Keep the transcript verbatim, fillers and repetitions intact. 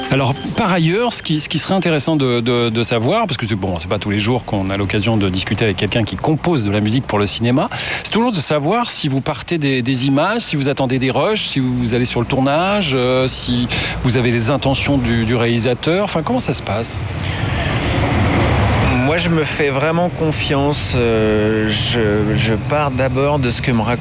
Alors, par ailleurs, ce qui, ce qui serait intéressant de, de, de savoir, parce que c'est bon, c'est pas tous les jours qu'on a l'occasion de discuter avec quelqu'un qui compose de la musique pour le cinéma, c'est toujours de savoir si vous partez des, des images, si vous attendez des rushs, si vous allez sur le tournage, euh, si vous avez les intentions du, du réalisateur. Enfin, comment ça se passe ? Moi, je me fais vraiment confiance. Euh, je, je pars d'abord de ce que me raconte